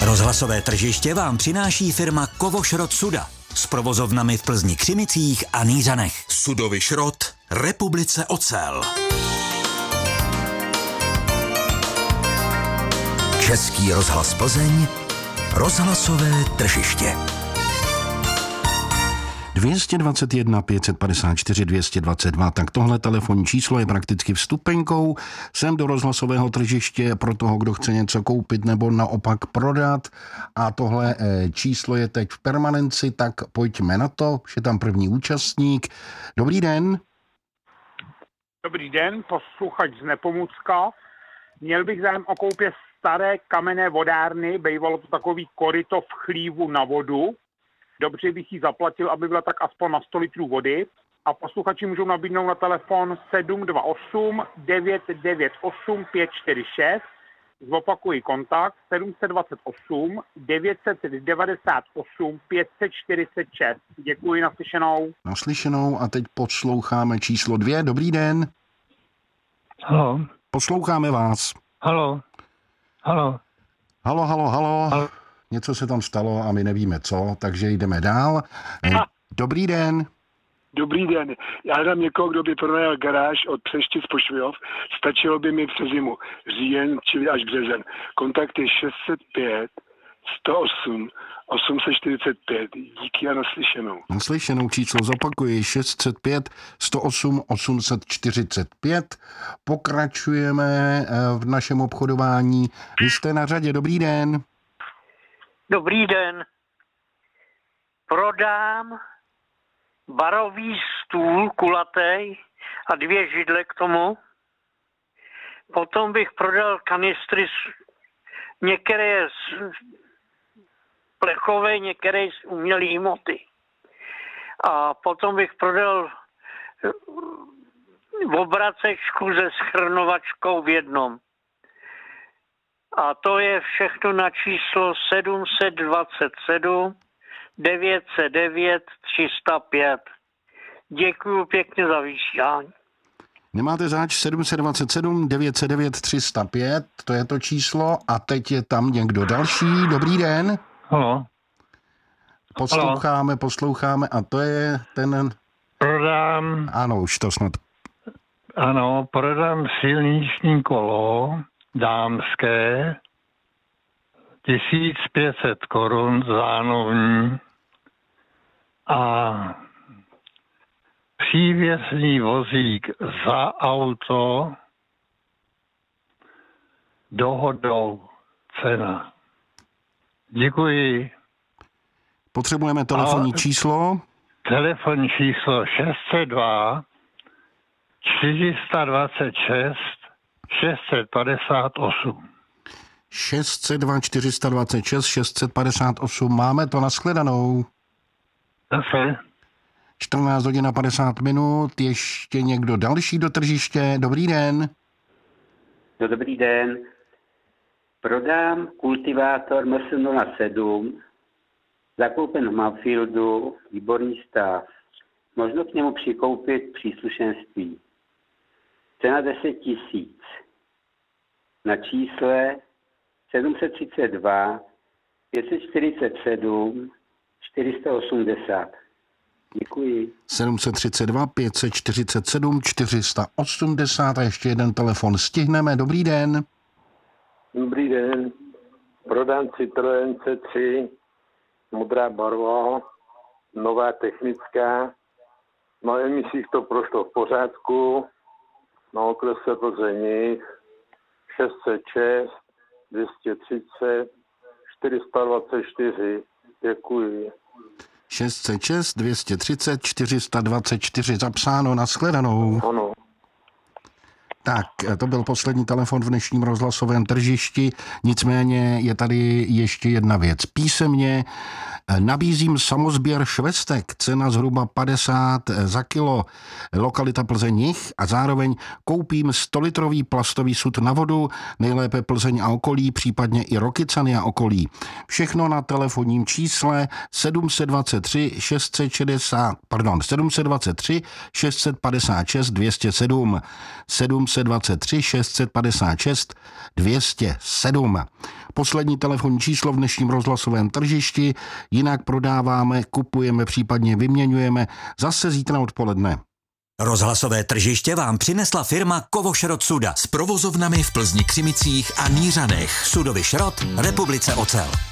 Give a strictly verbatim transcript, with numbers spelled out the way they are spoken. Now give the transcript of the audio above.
Rozhlasové tržiště vám přináší firma Kovošrot Suda s provozovnami v Plzni, Křimicích a Nýřanech. Sudový šrot Republice Ocel. Český rozhlas Plzeň, rozhlasové tržiště. dvě stě dvacet jedna pět set padesát čtyři dvě stě dvacet dva, tak tohle telefonní číslo je prakticky vstupenkou sem do rozhlasového tržiště pro toho, kdo chce něco koupit nebo naopak prodat. A tohle číslo je teď v permanenci, tak pojďme na to, je tam první účastník. Dobrý den. Dobrý den, posluchač z Nepomucka. Měl bych zájem o koupě staré kamenné vodárny, bývalo to takový koryto v chlívu na vodu. Dobře bych ji zaplatil, aby byla tak aspoň na sto litrů vody. A posluchači můžou nabídnout na telefon sedm dva osm devět devět osm pět čtyři šest. Zopakuji kontakt sedm dva osm devět devět osm pět čtyři šest. Děkuji, naslyšenou. Naslyšenou a teď posloucháme číslo dvě. Dobrý den. Halo. Posloucháme vás. Halo. Halo. Halo, halo, halo. Halo. Něco se tam stalo a my nevíme co, takže jdeme dál. Dobrý den. Dobrý den. Já hledám někoho, kdo by pronajal garáž od Přeštic po Švihov. Stačilo by mi přes zimu. Říjen, čili až březen. Kontakt je šest set pět sto osm osm set čtyřicet pět. Díky a naslyšenou. Naslyšenou číslo zopakuji šest set pět sto osm osm set čtyřicet pět. Pokračujeme v našem obchodování. Vy jste na řadě. Dobrý den. Dobrý den. Prodám barový stůl kulatý a dvě židle k tomu. Potom bych prodal kanistry, některé z plechové, některé z umělé hmoty. A potom bych prodal obracečku se schrnovačkou v jednom. A to je všechno na číslo sedm set dvacet sedm devět set devět tři sta pět. Děkuju pěkně za vysílání. Nemáte zač sedm set dvacet sedm devět set devět tři sta pět, to je to číslo a teď je tam někdo další. Dobrý den. Halo. Posloucháme, posloucháme a to je ten... Prodám... Ano, už to snad... Ano, prodám silniční kolo dámské, tisíc pět set korun zánovní a přívěsný vozík za auto dohodou cena. Děkuji. Potřebujeme telefonní a číslo. Telefonní číslo šest set dva čtyři sta dvacet šest šest set padesát osm. šest set dva čtyři sta dvacet šest šest set padesát osm. Máme to nashledanou. Zase. čtrnáct hodin a padesát minut. Ještě někdo další do tržiště. Dobrý den. No, dobrý den. Prodám kultivátor M S nula sedm, zakoupen v Manfieldu, výborný stav. Možno k němu přikoupit příslušenství. Cena deset tisíc. Na čísle sedm set třicet dva pět set čtyřicet sedm čtyři sta osmdesát. Děkuji. sedm set třicet dva pět set čtyřicet sedm čtyři sta osmdesát a ještě jeden telefon stihneme. Dobrý den. Dobrý den. Prodám Citroën C tři, modrá barva, nová technická. Na emisích to prošlo v pořádku. Na okrese Plzeň šest set šest dvě stě třicet čtyři sta dvacet čtyři. Děkuji. šest set šest dvě stě třicet čtyři sta dvacet čtyři zapsáno, nashledanou. Ano. Tak, to byl poslední telefon v dnešním rozhlasovém tržišti, nicméně je tady ještě jedna věc. Písemně nabízím samosběr švestek, cena zhruba padesát za kilo, lokalita Plzeň a zároveň koupím sto litrový plastový sud na vodu, nejlépe Plzeň a okolí, případně i Rokycany a okolí. Všechno na telefonním čísle sedm set dvacet tři šest set šedesát, pardon, sedm set dvacet tři šest set padesát šest dvě stě sedm, sedm set dvacet tři šest set padesát šest dvě stě sedm. poslední telefonní číslo v dnešním rozhlasovém tržišti, jinak prodáváme, kupujeme, případně vyměňujeme zase zítra odpoledne. Rozhlasové tržiště vám přinesla firma Kovošrot Suda s provozovnami v Plzni, Křimicích a Nířanech. Sudový šrot, Republice Ocel.